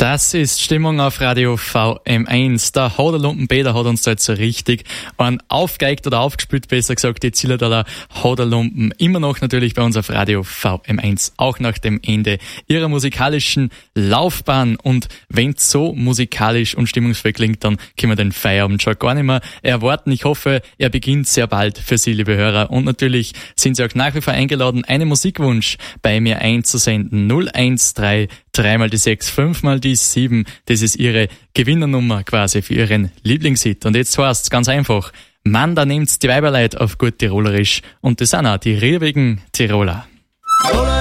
Das ist Stimmung auf Radio VM1. Der Hoderlumpen Peter hat uns da jetzt so richtig aufgegeigt oder aufgespielt, besser gesagt, die Zillertaler Hoderlumpen. Immer noch natürlich bei uns auf Radio VM1, auch nach dem Ende ihrer musikalischen Laufbahn. Und wenn's so musikalisch und stimmungsvoll klingt, dann können wir den Feierabend schon gar nicht mehr erwarten. Ich hoffe, er beginnt sehr bald für Sie, liebe Hörer. Und natürlich sind Sie auch nach wie vor eingeladen, einen Musikwunsch bei mir einzusenden. 013 3 mal die 6, 5 mal die 7. Das ist Ihre Gewinnernummer quasi für Ihren Lieblingshit. Und jetzt heißt's ganz einfach: Mann, da nehmt's die Weiberleid auf gut Tirolerisch. Und das sind auch die riebigen Tiroler.